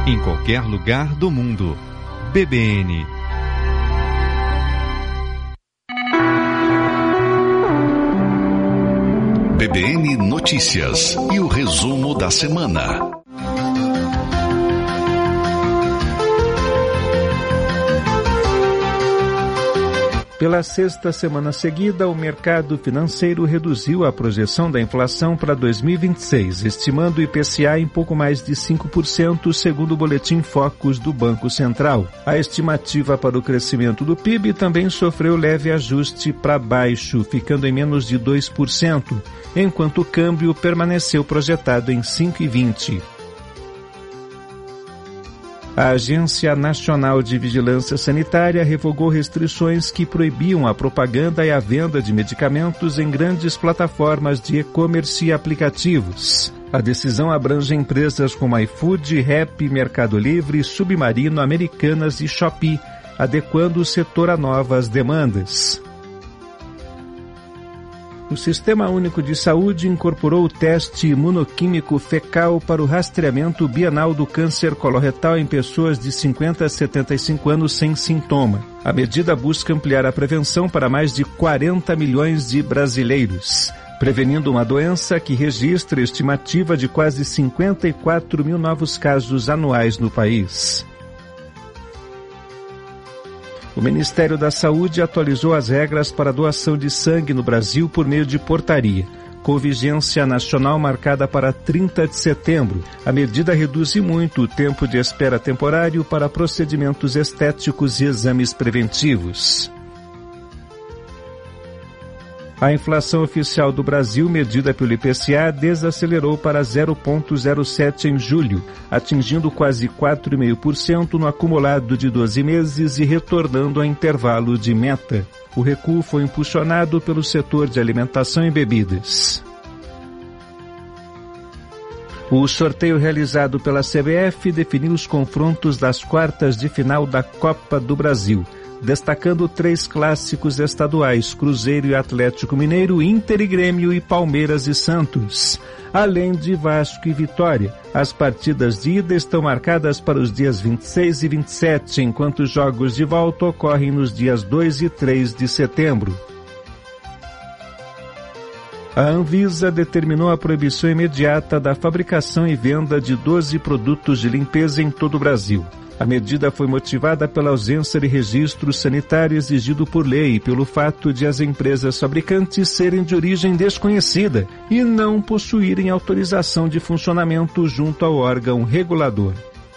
em qualquer lugar do mundo. BBN. BBN Notícias e o resumo da semana. Pela sexta semana seguida, o mercado financeiro reduziu a projeção da inflação para 2026, estimando o IPCA em pouco mais de 5%, segundo o boletim Focus do Banco Central. A estimativa para o crescimento do PIB também sofreu leve ajuste para baixo, ficando em menos de 2%, enquanto o câmbio permaneceu projetado em 5,20%. A Agência Nacional de Vigilância Sanitária revogou restrições que proibiam a propaganda e a venda de medicamentos em grandes plataformas de e-commerce e aplicativos. A decisão abrange empresas como iFood, Rappi, Mercado Livre, Submarino, Americanas e Shopee, adequando o setor a novas demandas. O Sistema Único de Saúde incorporou o teste imunoquímico fecal para o rastreamento bienal do câncer coloretal em pessoas de 50 a 75 anos sem sintoma. A medida busca ampliar a prevenção para mais de 40 milhões de brasileiros, prevenindo uma doença que registra estimativa de quase 54 mil novos casos anuais no país. O Ministério da Saúde atualizou as regras para a doação de sangue no Brasil por meio de portaria, com vigência nacional marcada para 30 de setembro. A medida reduz muito o tempo de espera temporário para procedimentos estéticos e exames preventivos. A inflação oficial do Brasil, medida pelo IPCA, desacelerou para 0,07 em julho, atingindo quase 4,5% no acumulado de 12 meses e retornando ao intervalo de meta. O recuo foi impulsionado pelo setor de alimentação e bebidas. O sorteio realizado pela CBF definiu os confrontos das quartas de final da Copa do Brasil, destacando 3 clássicos estaduais, Cruzeiro e Atlético Mineiro, Inter e Grêmio e Palmeiras e Santos, além de Vasco e Vitória. As partidas de ida estão marcadas para os dias 26 e 27, enquanto os jogos de volta ocorrem nos dias 2 e 3 de setembro. A Anvisa determinou a proibição imediata da fabricação e venda de 12 produtos de limpeza em todo o Brasil. A medida foi motivada pela ausência de registro sanitário exigido por lei e pelo fato de as empresas fabricantes serem de origem desconhecida e não possuírem autorização de funcionamento junto ao órgão regulador.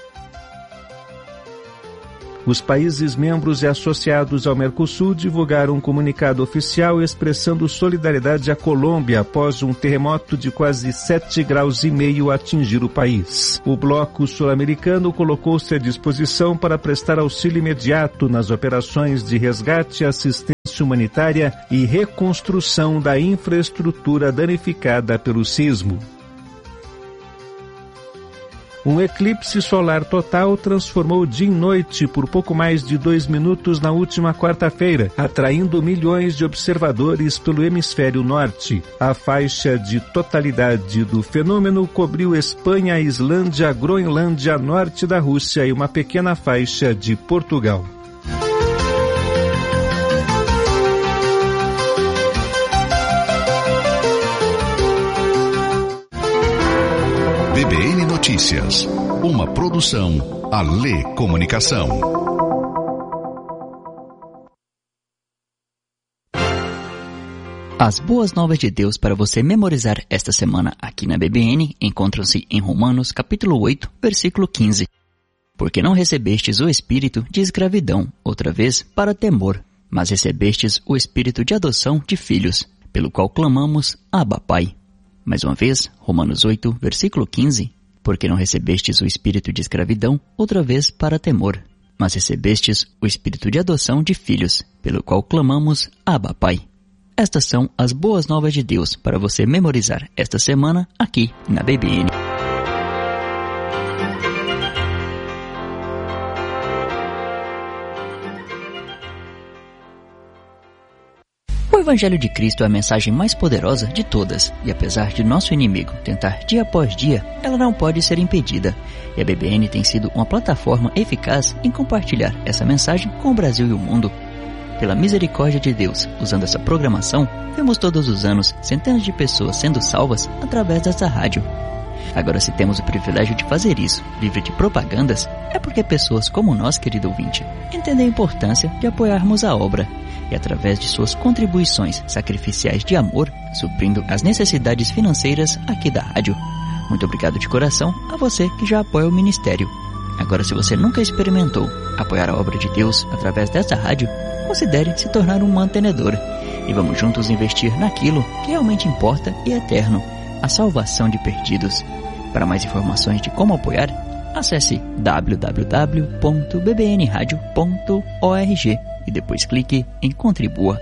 Os países membros e associados ao Mercosul divulgaram um comunicado oficial expressando solidariedade à Colômbia após um terremoto de quase 7,5 graus atingir o país. O bloco sul-americano colocou-se à disposição para prestar auxílio imediato nas operações de resgate, assistência humanitária e reconstrução da infraestrutura danificada pelo sismo. Um eclipse solar total transformou o dia em noite por pouco mais de 2 minutos na última quarta-feira, atraindo milhões de observadores pelo hemisfério norte. A faixa de totalidade do fenômeno cobriu Espanha, Islândia, Groenlândia, norte da Rússia e uma pequena faixa de Portugal. BBN Notícias, uma produção Alê Comunicação. As boas novas de Deus para você memorizar esta semana aqui na BBN encontram-se em Romanos capítulo 8, versículo 15. Porque não recebestes o espírito de escravidão, outra vez, para temor, mas recebestes o espírito de adoção de filhos, pelo qual clamamos, Abba, Pai. Mais uma vez, Romanos 8, versículo 15. Porque não recebestes o espírito de escravidão, outra vez para temor, mas recebestes o espírito de adoção de filhos, pelo qual clamamos, Abba, Pai. Estas são as boas novas de Deus para você memorizar esta semana aqui na BBN. Muy Evangelho de Cristo é a mensagem mais poderosa de todas, e apesar de nosso inimigo tentar dia após dia, ela não pode ser impedida. E a BBN tem sido uma plataforma eficaz em compartilhar essa mensagem com o Brasil e o mundo. Pela misericórdia de Deus, usando essa programação, vemos todos os anos centenas de pessoas sendo salvas através dessa rádio. Agora, se temos o privilégio de fazer isso, livre de propagandas, é porque pessoas como nós, querido ouvinte, entendem a importância de apoiarmos a obra e, através de suas contribuições sacrificiais de amor, suprindo as necessidades financeiras aqui da rádio. Muito obrigado de coração a você que já apoia o ministério. Agora, se você nunca experimentou apoiar a obra de Deus através dessa rádio, considere se tornar um mantenedor e vamos juntos investir naquilo que realmente importa e é eterno, a salvação de perdidos. Para mais informações de como apoiar, acesse www.bbnradio.org e depois clique em Contribua.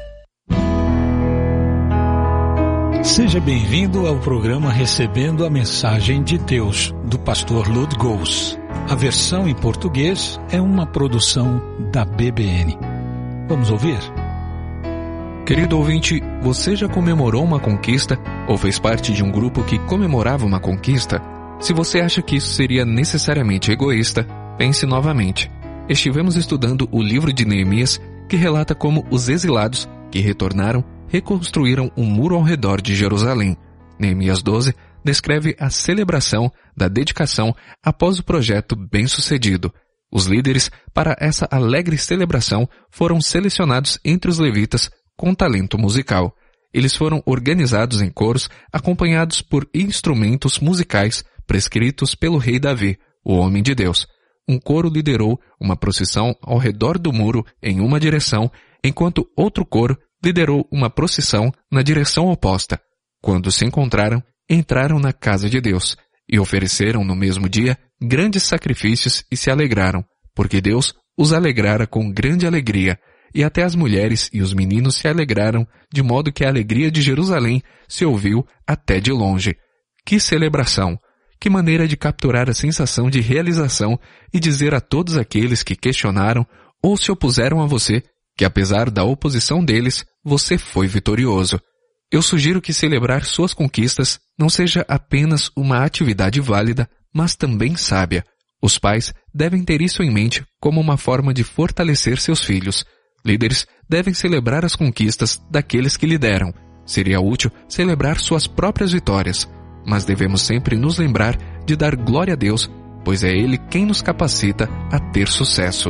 Seja bem-vindo ao programa Recebendo a Mensagem de Deus, do pastor Lud Goes. A versão em português é uma produção da BBN. Vamos ouvir? Querido ouvinte, você já comemorou uma conquista ou fez parte de um grupo que comemorava uma conquista? Se você acha que isso seria necessariamente egoísta, pense novamente. Estivemos estudando o livro de Neemias, que relata como os exilados que retornaram reconstruíram um muro ao redor de Jerusalém. Neemias 12 descreve a celebração da dedicação após o projeto bem-sucedido. Os líderes para essa alegre celebração foram selecionados entre os levitas com talento musical. Eles foram organizados em coros acompanhados por instrumentos musicais prescritos pelo rei Davi, o homem de Deus. Um coro liderou uma procissão ao redor do muro em uma direção, enquanto outro coro liderou uma procissão na direção oposta. Quando se encontraram, entraram na casa de Deus e ofereceram no mesmo dia grandes sacrifícios e se alegraram, porque Deus os alegrara com grande alegria, e até as mulheres e os meninos se alegraram, de modo que a alegria de Jerusalém se ouviu até de longe. Que celebração! Que maneira de capturar a sensação de realização e dizer a todos aqueles que questionaram ou se opuseram a você, que apesar da oposição deles, você foi vitorioso. Eu sugiro que celebrar suas conquistas não seja apenas uma atividade válida, mas também sábia. Os pais devem ter isso em mente como uma forma de fortalecer seus filhos. Líderes devem celebrar as conquistas daqueles que lideram. Seria útil celebrar suas próprias vitórias, mas devemos sempre nos lembrar de dar glória a Deus, pois é Ele quem nos capacita a ter sucesso.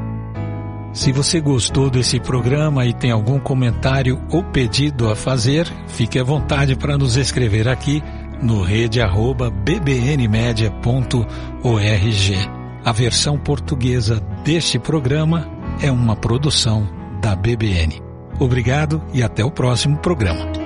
Se você gostou desse programa e tem algum comentário ou pedido a fazer, fique à vontade para nos escrever aqui no rede@bbnmedia.org. A versão portuguesa deste programa é uma produção da BBN. Obrigado e até o próximo programa.